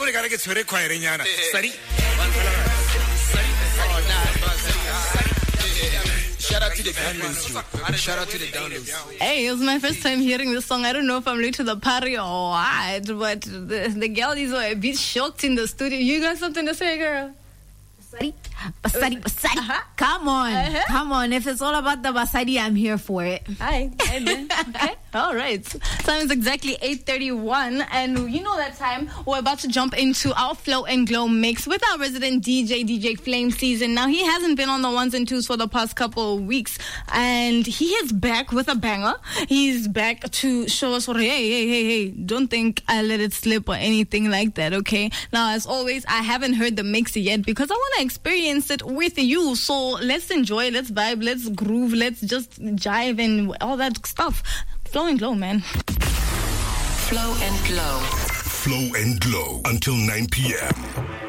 le ka re ke tshwere khwaere nyana. Sadi. Shout out to the downloads. Shout out to the downloads. Hey, it was my first time hearing this song. I don't know if I'm late to the party or what, but the girlies were a bit shocked in the studio. You got something to say, girl? Basadi. Come on. If it's all about the Basadi, I'm here for it. Hi. Okay. All right. Time is exactly 8:31, and you know that time we're about to jump into our Flow and Glow mix with our resident DJ Flame Season. Now he hasn't been on the ones and twos for the past couple of weeks, and he is back with a banger. He's back to show us, hey, don't think I let it slip or anything like that. Okay. Now, as always, I haven't heard the mix yet because I want to experience it with you. So let's enjoy, let's vibe, let's groove, let's just jive and all that stuff. Flow and Glow, man. Flow and Glow. Flow and Glow until 9 p.m.